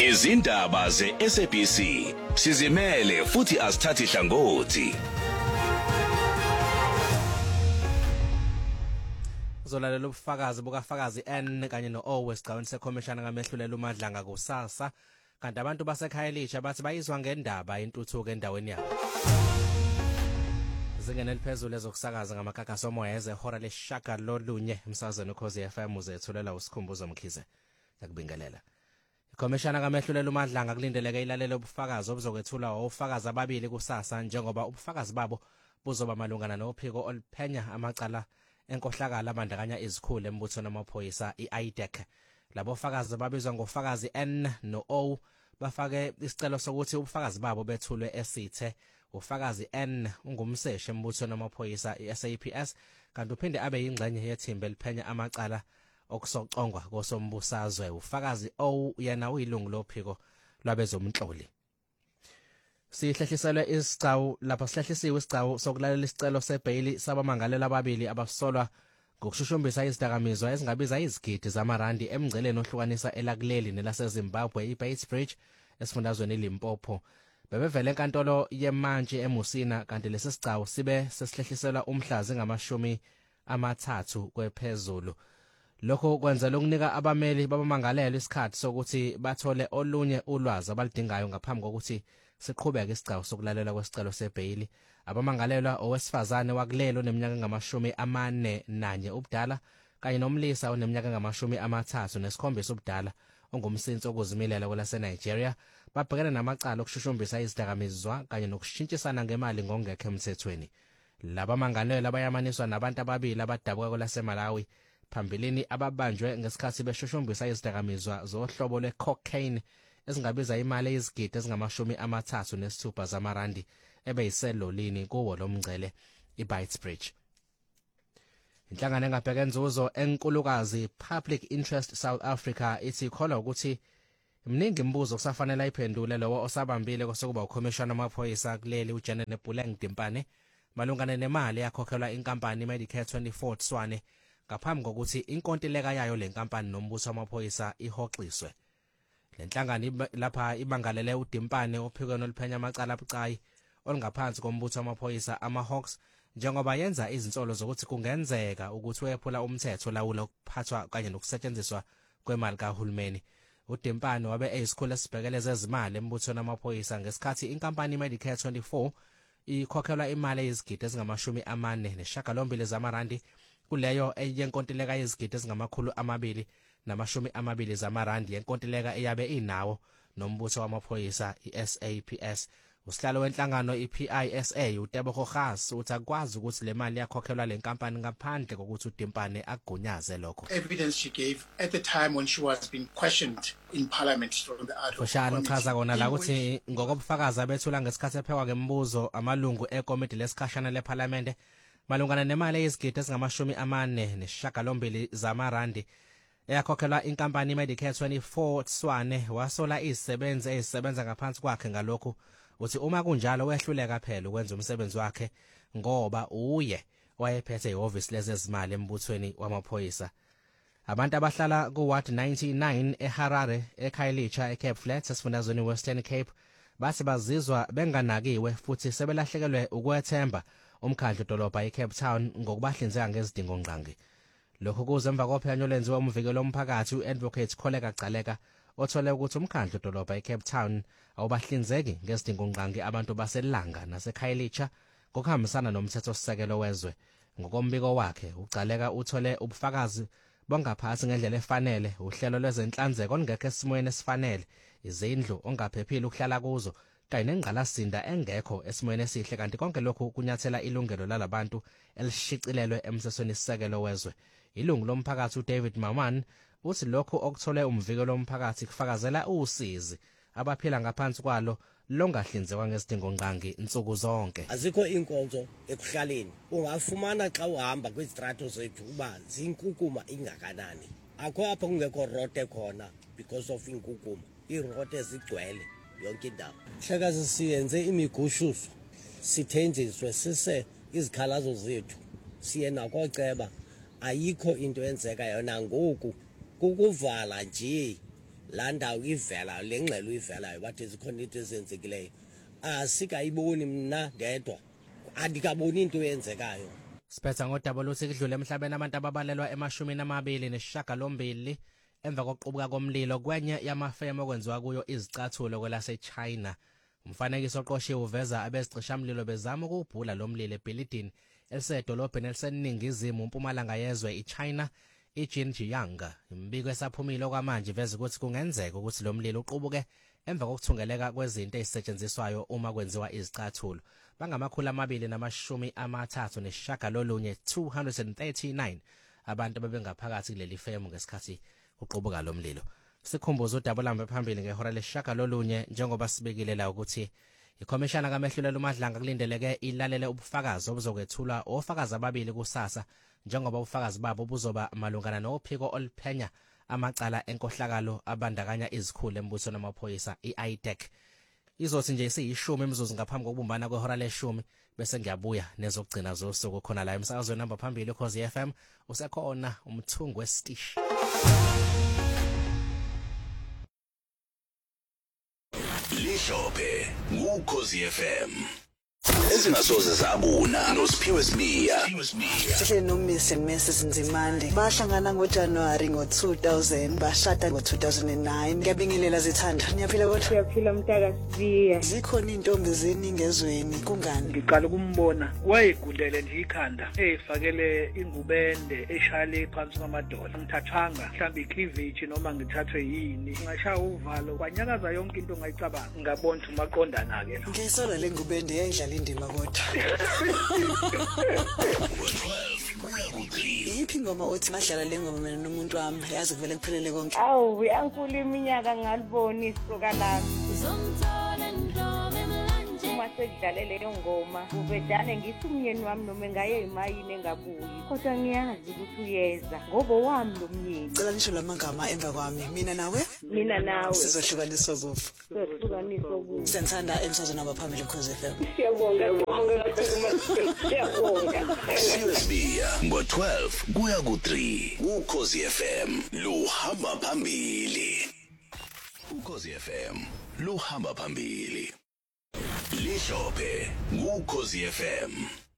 izindaba ze-SABC sizimele futhi asithathi hlangothi. Zolalela ubufakazi bukafakazi N kanye no-O wesigcaweni sekhomishana kaMehlulela uMadlanga kusasa kanti abantu baseKhayelitsha bathi bayizwa ngendaba intuthuko endaweni yabo. Zingene liphezulu ezokusakaza ngamakakasi omoya ezehora lesishagalolunye emsakazweni Ukhozi FM uzethulela usikhumbuzo Mkhize yakubingelela. Ikhomishana kaMehlulela uMadlanga kulindeleke ilalele ubufakazi obuzokwethula ofakazi ababili kusasa njengoba ubufakazi babo buzoba malungana nophiko oluphenya amacala enkohlakala abandakanya izikhulu embuthweni wamaphoyisa iIDEC. Labo fakazi babizwa ngofakazi N no-O bafake isicelo sokuthi ubufakazi babo bethulwe esithe. Ufakazi N ungumseshi embuthweni wamaphoyisa iSAPS kanti uphinde abe yingxenye yethimba eliphenya amacala okusocongwa kosombusazwe. Ufakazi O yena uyilungu lophiko lwabezomnhloli. Sihlehliselwe isigcawu lapha sihlehlisiwe isigcawu sokulalela isicelo seBailey sabamangalela ababili abasolwa ngokushushumbisa izidakamizwa ezingabiza izigidi zamarandi emngceleni ohlukanisa elakuleli nelaseZimbabwe iBates esifundazweni Limpopo. Bebevele enkantolo yemantshi eMusina kanti lesi sigcawu sibe sesihlehliselwa umhlazi ngama-30 kwephezulu. Lokho kwenza lokunika abameli babamangalela isikhathi sokuthi bathole olunye ulwazi abalidingayo ngaphambi kokuthi siqhubeke isigcawu sokulalela kwesicelo seBailey. Abamangalelwa owesifazane wakulelo neminyaka engama-41 ubudala kanye nomlisa oneminyaka engama-37 ubudala ongumsinsi okuzimilela kwelaseNigeria babhekene namacala okushushumbisa izidakamizwa kanye nokushintshisana ngemali ngokungekho emthethweni. Laba mangalelwa bayamaniswa nabantu ababili abadabuka kwelaseMalawi phambilini ababanjwe ngesikhathi beshushumbisa izidakamizwa zohlobo lwe-cocaine ezingabiza imali eyizigidi ezingama-36 zamarandi ebeyiselolini kuwo lo mngcele iBitesbridge. Inhlangano engabheka inzuzo enkulukazi Public Interest South Africa ithi ikholwa ukuthi mningi imibuzo kusafanele ayiphendule lowo osabambile kosokuba ukhomishana wamaphoyisa kuleli uJanet Nebuleng Dimpane malungana nemali yakhokhelwa inkampani Medicare 24 Tshwane ngaphambi kokuthi inkontileka yayo lenkampani nombuso wamaphoyisa ihoxiswe. Lenhlangano lapha ibangalele uDimpane ophikweni oluphenya amacala abucayi olungaphansi kombutho wamaphoyisa amaHawks njengoba yenza izinsolo zokuthi kungenzeka ukuthi wephula umthetho lawula ukuphathwa kanye nokusetshenziswa kwemali kahulumeni. uDimpane wabe eyisikhulu esibhekele zezimali embuthweni wamaphoyisa ngesikhathi inkampani Medicare 24 ikhokhelwa imali eyizigidi ezingama-48 zamarandi kuleyo yenkontileka yezigidi ezingama-220 zamarandi yenkontileka eyabe inawo nombutho wamaphoyisa iSAPS. Usihlalo wenhlangano iPISA uTebogo Gas uthi akwazi ukuthi le mali yakhokhelwa lenkampani ngaphandle kokuthi uDimpane agunyaze lokho. Evidence she gave at the time when she was being questioned in parliament from the ad hoc committee. Uchaza kona la ukuthi ngokobufakazi abethula ngesikhathi ephekwa ngembuzo amalungu ekomiti lesikhashana leParliament malungana nemali eyizigidi ezingama-48 zamarandi eyakhokhelwa inkampani Medicare 24 Tshwane wasola izisebenzi ezisebenza ngaphansi kwakhe. Ngalokhu uthi uma kunjalo wehluleka phela ukwenza umsebenzi wakhe ngoba uye wayephethe ihhovisi lezezimali embuthweni wamaphoyisa. Abantu abahlala kuWard 99 eHarare eKhayelitsha eCape Flats esifundazweni Western Cape bathi bazizwa benganakiwe futhi sebelahlekelwe ukwethemba umkhandlu dolobha eCape Town ngokubahlinzeka ngezidingo ngqangi. Lokho kuze emva kophenyo lenziwa umvikelo womphakathi uAdvocate Kholeka Gcaleka othole ukuthi umkhandlu dolobha eCape Town awubahlinzeki ngezidingo ngqangi abantu baselanga naseKhayelitsha ngokuhambisana nomthetho sisekelo wezwe. Ngokombiko wakhe uGcaleka uthole ubufakazi bongaphansi ngendlela efanele, uhlelo lwezenhlanzeko olungekho esimweni esifanele, izindlu ongaphephile ukuhlala kuzo kanye nengqalasinda engekho esimweni esihle kanti konke lokhu kunyathela ilungelo lalabantu elishicilelwe emthethweni sisekelo wezwe. Ilungu lomphakathi uDavid Maman uthi lokho okuthole umvikelo womphakathi kufakazela usizi abaphila ngaphansi kwalo longahlinzekwa ngezidingo ngqangi insuku zonke. Azikho inkonzo ekuhlaleni ungafumana xa uhamba kwizitrato zethu uba zinkukuma ingakanani. Akho apha kungekho rote khona because of inkukuma. Irote zigcwele yonke indawo. Hlekazi siyenze imigushuzo sithenjiswe sise izikhalazo zethu siye nakoceba ayikho into enzeka yona ngoku kukuvala nje laa ndawo ivela le ngxelo ivelayo bathi zikhona into ezenzekileyo asikayiboni mna ndedwa andikaboni into eyenzekayo. Siphetha ngodaba luthi kudlule emhlabeni abantu ababalelwa ema-28 emva kokuqubuka komlilo kwenye yamafemu okwenziwa kuyo izicathulo kwelase-China. Umfanekiso oqoshiwe uveza abezicishamlilo bezama ukubhula lo mlilo ebhilidini elisedolobheni eliseningizimu mpumalanga yezwe iChina iJinjiang. Imbiko esaphumile okwamanje iveza ukuthi kungenzeka ukuthi lo mlilo uqubuke emva kokuthungeleka kwezinto ezisetshenziswayo uma kwenziwa izicathulo. Bangama-239 abantu bebengaphakathi kuleli femu ngesikhathi uqubuka lo mlilo. Sikhumbuza udaba lambe phambili ngehora le-9 njengoba sibekile la ukuthi ikhomishana kaMehlulela uMadlanga kulindeleke ilalele ubufakazi obuzokwethulwa ofakazi ababili kusasa njengoba ubufakazi babo buzoba malungana nophiko oluphenya amacala enkohlakalo abandakanya izikhulu embusweni wamaphoyisa i-IDEC. Izothi nje isiyishumi imizuzu ngaphambi kokubumbana kwehora le-10 bese ngiyabuya nezokugcina zosuku khona la emsakazweni namba phambili Ukhozi FM usekhona umthungu wesitishi. Lishophe ngukhozi FM. Ezingasoze zabuna noSiphiwe Sibiya. Sihle no Miss and Mrs Nzimande bahlangana ngoJanuary ngo2000 bashada ngo2009. Ngiyabingelela zithanda. Niyaphila kodwa? Siyaphila mntaka Sibiya. Zikhona intombi eziningi ezweni kungani? Ngiqala ukumbona wayegudele nje ikhanda efakele ingubende eshale phansi kwamadolo. Ngithathanga mhlawumbe icleavage noma ngithathwe yini. Ngashaya uvalo kwanyakaza yonke into ngayicabanga. Ngabona umaqondana ke. Ngisola lengubende yayidlala indima kodwa. Yiphi ingoma othi madlala lengoma mina nomuntu wami yazi kuvele kuphelele konke? Awu yankulu iminyaka ngalibona isoka lami. Uma sekudlale leyo ngoma ubedane ngithi umyeni wami noma engaye emayini engabuyi kodwa ngiyazi ukuthi uyeza ngoba wami lo myeni. Cela nisho lamagama emva kwami. Mina nawe sizohlukaniswa kufa. Senzanda emsazweni namba phambili Ukhozi FM. Siyabonga. Siphiwe Sibiya ngo-12 kuya ku-3 Ukhozi FM luhamba phambili. Ukhozi FM luhamba phambili. Lishophe ngukhozi FM.